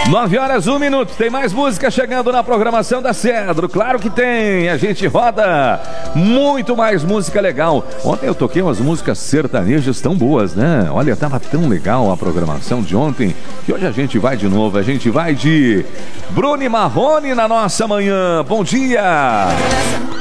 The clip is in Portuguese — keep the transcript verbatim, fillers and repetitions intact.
nove horas, um minuto. Tem mais música chegando na programação da Cedro. Claro que tem. A gente roda muito mais música legal. Ontem eu toquei umas músicas sertanejas tão boas, né? Olha, tava tão legal a programação de ontem. E hoje a gente vai de novo. A gente vai de Bruno e Marrone na nossa manhã. Bom dia!